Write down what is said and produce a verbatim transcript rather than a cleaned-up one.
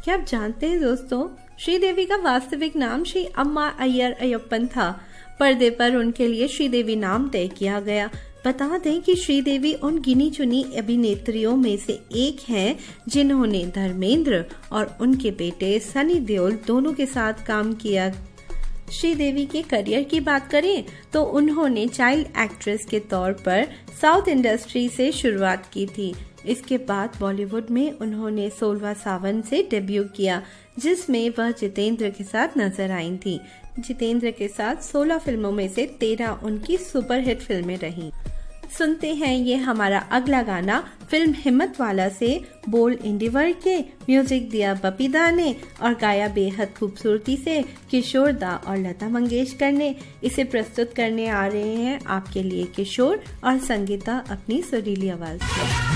क्या आप जानते हैं दोस्तों, श्रीदेवी का वास्तविक नाम श्री अम्मा अय्यर अय्यप्पन था। पर्दे पर उनके लिए श्रीदेवी नाम तय किया गया। बता दें कि श्रीदेवी उन गिनी चुनी अभिनेत्रियों में से एक हैं जिन्होंने धर्मेंद्र और उनके बेटे सनी देओल दोनों के साथ काम किया। श्रीदेवी के करियर की बात करें तो उन्होंने चाइल्ड एक्ट्रेस के तौर पर साउथ इंडस्ट्री से शुरुआत की थी। इसके बाद बॉलीवुड में उन्होंने सोलवा सावन से डेब्यू किया, जिसमें वह जितेंद्र के साथ नजर आई थी। जितेंद्र के साथ सोलह फिल्मों में से तेरह उनकी सुपरहिट फिल्में रहीं। सुनते हैं ये हमारा अगला गाना फिल्म हिम्मत वाला से। बोल इंडिवर के, म्यूजिक दिया बपी दा ने और गाया बेहद खूबसूरती से किशोर दा और लता मंगेशकर ने। इसे प्रस्तुत करने आ रहे हैं आपके लिए किशोर और संगीता अपनी सुरीली आवाज में।